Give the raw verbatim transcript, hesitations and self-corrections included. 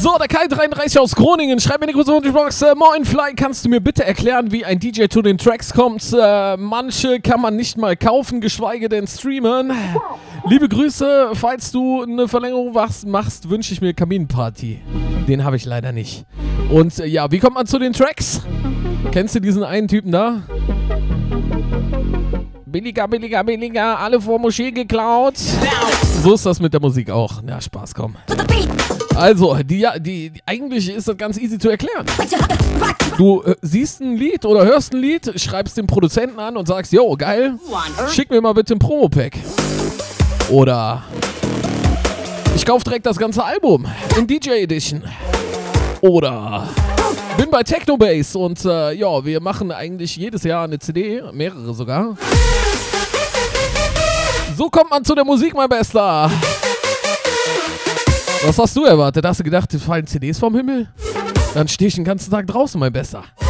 So, der Kai dreiunddreißig aus Groningen schreibt mir eine große Wunschbox. Äh, Moin Fly, kannst du mir bitte erklären, wie ein D J zu den Tracks kommt? Äh, manche kann man nicht mal kaufen, geschweige denn streamen. Liebe Grüße, falls du eine Verlängerung machst, wünsche ich mir Kaminenparty. Den habe ich leider nicht. Und äh, ja, wie kommt man zu den Tracks? Kennst du diesen einen Typen da? Billiger, billiger, billiger, alle vor Moschee geklaut. So ist das mit der Musik auch. Ja, Spaß, komm. Also, die, die, die, eigentlich ist das ganz easy zu erklären. Du äh, siehst ein Lied oder hörst ein Lied, schreibst den Produzenten an und sagst, yo, geil, schick mir mal bitte ein Promo-Pack. Oder ich kauf direkt das ganze Album in D J Edition. Oder bin bei Technobase und äh, ja, wir machen eigentlich jedes Jahr eine C D, mehrere sogar. So kommt man zu der Musik, mein Bester. Was hast du erwartet? Hast du gedacht, es fallen C Ds vom Himmel? Dann stehe ich den ganzen Tag draußen, mein Bester.